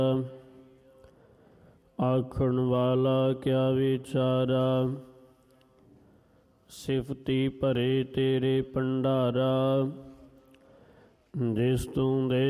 ਆਖਣ ਵਾਲਾ ਕਿਆ ਵਿਚਾਰਾ, ਸਿਫਤੀ ਭਰੇ ਤੇਰੇ ਭੰਡਾਰਾ। ਜਿਸ ਤੂੰ ਦੇ